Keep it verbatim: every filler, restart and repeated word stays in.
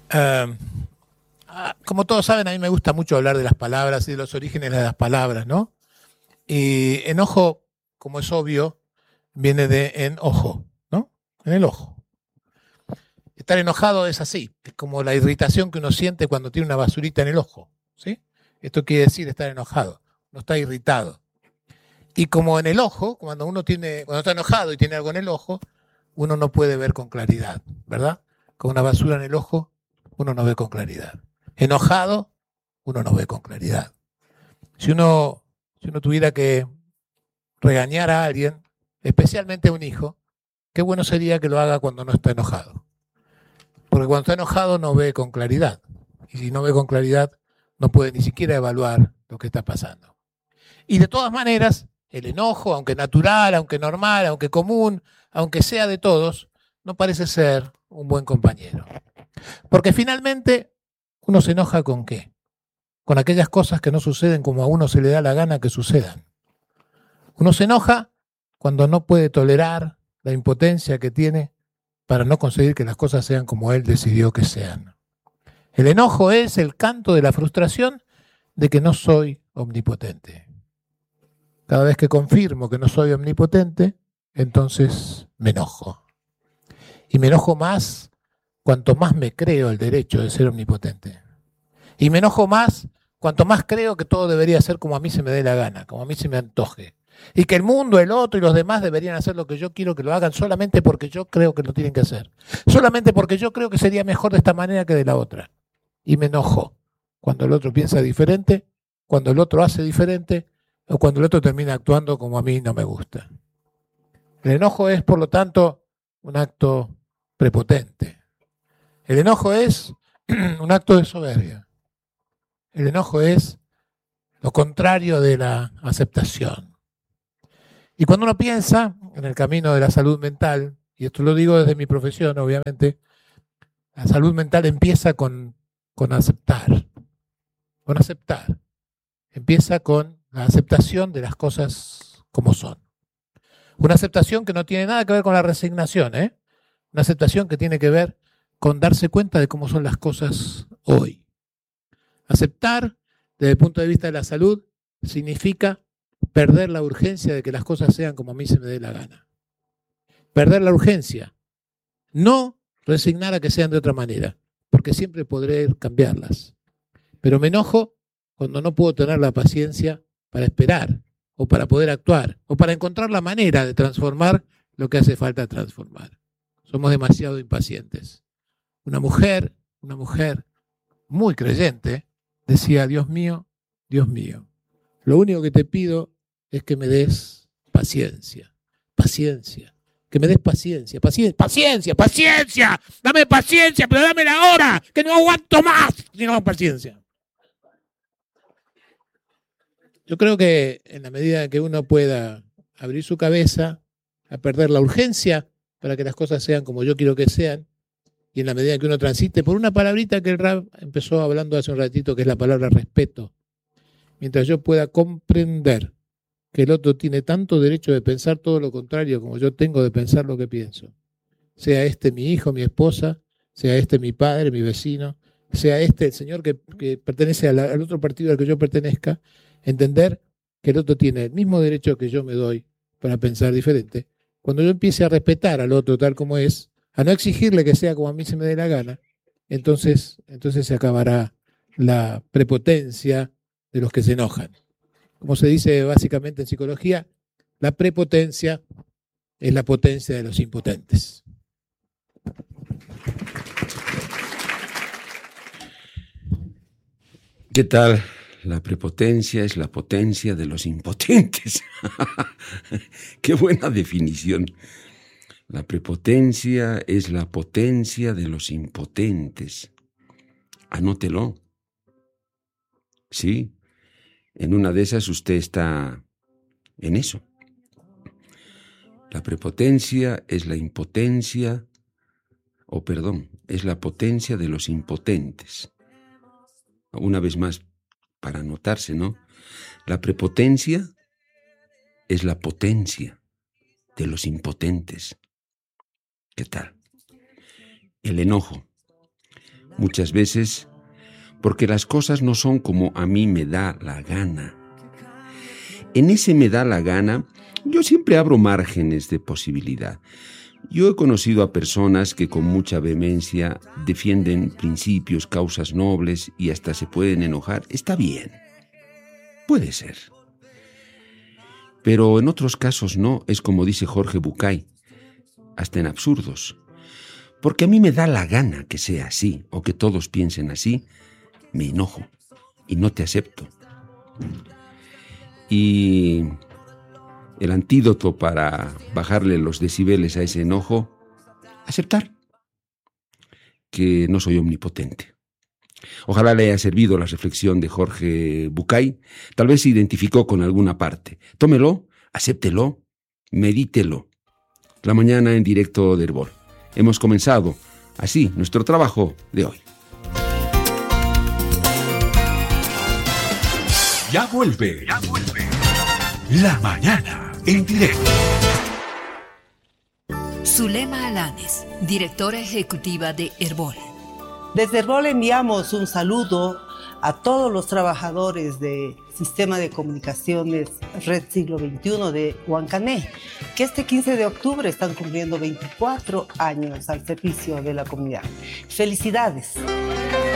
Uh, como todos saben, a mí me gusta mucho hablar de las palabras y de los orígenes de las palabras, ¿no? Y enojo, como es obvio, viene de enojo, ¿no? En el ojo. Estar enojado es así, es como la irritación que uno siente cuando tiene una basurita en el ojo, ¿sí? Esto quiere decir estar enojado, no está irritado. Y como en el ojo, cuando uno tiene, cuando está enojado y tiene algo en el ojo, uno no puede ver con claridad, ¿verdad? Con una basura en el ojo, uno no ve con claridad. Enojado, uno no ve con claridad. Si uno, si uno tuviera que regañar a alguien, especialmente a un hijo, qué bueno sería que lo haga cuando no está enojado. Porque cuando está enojado no ve con claridad. Y si no ve con claridad, no puede ni siquiera evaluar lo que está pasando. Y de todas maneras, el enojo, aunque natural, aunque normal, aunque común, aunque sea de todos, no parece ser un buen compañero. Porque finalmente, uno se enoja ¿con qué? Con aquellas cosas que no suceden como a uno se le da la gana que sucedan. Uno se enoja cuando no puede tolerar la impotencia que tiene para no conseguir que las cosas sean como él decidió que sean. El enojo es el canto de la frustración de que no soy omnipotente. Cada vez que confirmo que no soy omnipotente, entonces me enojo. Y me enojo más cuanto más me creo el derecho de ser omnipotente. Y me enojo más cuanto más creo que todo debería ser como a mí se me dé la gana, como a mí se me antoje. Y que el mundo, el otro y los demás deberían hacer lo que yo quiero que lo hagan solamente porque yo creo que lo tienen que hacer. Solamente porque yo creo que sería mejor de esta manera que de la otra. Y me enojo cuando el otro piensa diferente, cuando el otro hace diferente, o cuando el otro termina actuando como a mí no me gusta. El enojo es, por lo tanto, un acto prepotente. El enojo es un acto de soberbia. El enojo es lo contrario de la aceptación. Y cuando uno piensa en el camino de la salud mental, y esto lo digo desde mi profesión, obviamente, la salud mental empieza con, con aceptar, con aceptar. Empieza con la aceptación de las cosas como son. Una aceptación que no tiene nada que ver con la resignación, ¿eh? Una aceptación que tiene que ver con darse cuenta de cómo son las cosas hoy. Aceptar, desde el punto de vista de la salud, significa perder la urgencia de que las cosas sean como a mí se me dé la gana. Perder la urgencia. No resignar a que sean de otra manera, porque siempre podré cambiarlas. Pero me enojo cuando no puedo tener la paciencia para esperar, o para poder actuar, o para encontrar la manera de transformar lo que hace falta transformar. Somos demasiado impacientes. Una mujer, una mujer muy creyente, decía, Dios mío, Dios mío, lo único que te pido es que me des paciencia, paciencia, que me des paciencia, paciencia, paciencia, paciencia, dame paciencia, pero dámela ahora, que no aguanto más, si no paciencia. Yo creo que en la medida que uno pueda abrir su cabeza a perder la urgencia para que las cosas sean como yo quiero que sean, y en la medida que uno transite por una palabrita que el Rab empezó hablando hace un ratito, que es la palabra respeto, mientras yo pueda comprender que el otro tiene tanto derecho de pensar todo lo contrario como yo tengo de pensar lo que pienso, sea este mi hijo, mi esposa, sea este mi padre, mi vecino, sea este el señor que, que pertenece al, al otro partido al que yo pertenezca, entender que el otro tiene el mismo derecho que yo me doy para pensar diferente. Cuando yo empiece a respetar al otro tal como es, a no exigirle que sea como a mí se me dé la gana, entonces, entonces se acabará la prepotencia de los que se enojan. Como se dice básicamente en psicología, la prepotencia es la potencia de los impotentes. ¿Qué tal? La prepotencia es la potencia de los impotentes. ¡Qué buena definición! La prepotencia es la potencia de los impotentes. Anótelo. Sí, en una de esas usted está en eso. La prepotencia es la impotencia, o perdón, es la potencia de los impotentes. Una vez más, para anotarse, ¿no? La prepotencia es la potencia de los impotentes. ¿Qué tal? El enojo. muchas veces porque las cosas no son como a mí me da la gana. En ese me da la gana, yo siempre abro márgenes de posibilidad. Yo he conocido a personas que con mucha vehemencia defienden principios, causas nobles y hasta se pueden enojar. Está bien, puede ser. Pero en otros casos no, es como dice Jorge Bucay, hasta en absurdos. Porque a mí me da la gana que sea así, o que todos piensen así, me enojo y no te acepto. Y el antídoto para bajarle los decibeles a ese enojo, aceptar que no soy omnipotente. Ojalá le haya servido la reflexión de Jorge Bucay. Tal vez se identificó con alguna parte. Tómelo, acéptelo, medítelo. La mañana en directo de Herbol. Hemos comenzado así nuestro trabajo de hoy. Ya vuelve, ya vuelve. La mañana en directo. Zulema Alanes, directora ejecutiva de Herbol. Desde Herbol enviamos un saludo a todos los trabajadores de Sistema de Comunicaciones Red Siglo veintiuno de Huancané, que este quince de octubre están cumpliendo veinticuatro años al servicio de la comunidad. ¡Felicidades!